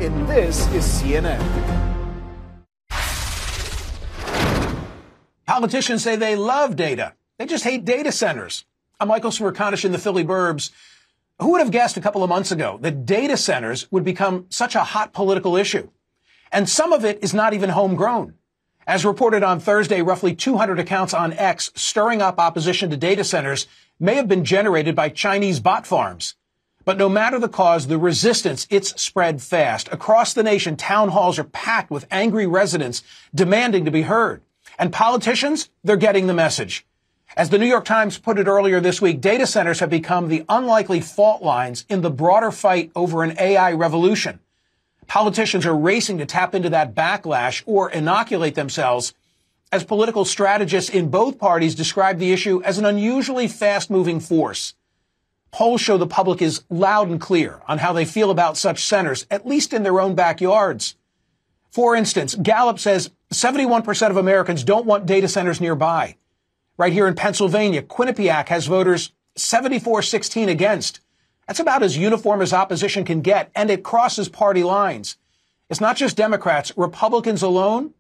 and this is CNN. Politicians say they love data. They just hate data centers. I'm Michael Smerconish in the Philly Burbs. Who would have guessed a couple of months ago that data centers would become such a hot political issue? And some of it is not even homegrown. As reported on Thursday, roughly 200 accounts on X stirring up opposition to data centers may have been generated by Chinese bot farms. But no matter the cause, the resistance, it's spread fast. Across the nation, town halls are packed with angry residents demanding to be heard. And politicians, they're getting the message. As the New York Times put it earlier this week, data centers have become the unlikely fault lines in the broader fight over an AI revolution. Politicians are racing to tap into that backlash or inoculate themselves, as political strategists in both parties describe the issue as an unusually fast-moving force. Polls show the public is loud and clear on how they feel about such centers, at least in their own backyards. For instance, Gallup says 71% of Americans don't want data centers nearby. Right here in Pennsylvania, Quinnipiac has voters 74-16 against. That's about as uniform as opposition can get, and it crosses party lines. It's not just Democrats. Republicans alone,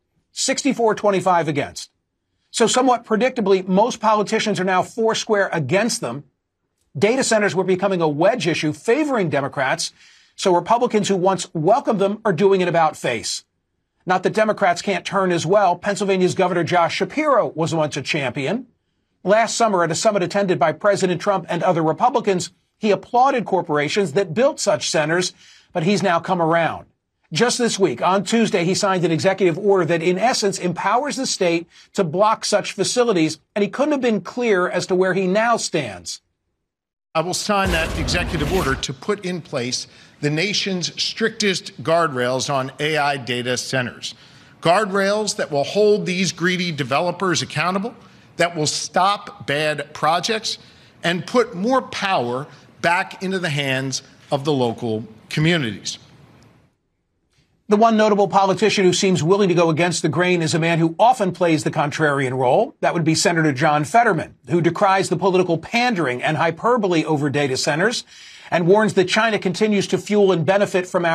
64-25 against. So somewhat predictably, most politicians are now foursquare against them. Data centers were becoming a wedge issue favoring Democrats, so Republicans who once welcomed them are doing it about face. Not that Democrats can't turn as well. Pennsylvania's Governor Josh Shapiro was once a champion. Last summer at a summit attended by President Trump and other Republicans, he applauded corporations that built such centers, but he's now come around. Just this week, on Tuesday, he signed an executive order that in essence empowers the state to block such facilities, and he couldn't have been clearer as to where he now stands. I will sign that executive order to put in place the nation's strictest guardrails on AI data centers. Guardrails that will hold these greedy developers accountable, that will stop bad projects, and put more power back into the hands of the local communities. The one notable politician who seems willing to go against the grain is a man who often plays the contrarian role. That would be Senator John Fetterman, who decries the political pandering and hyperbole over data centers and warns that China continues to fuel and benefit from our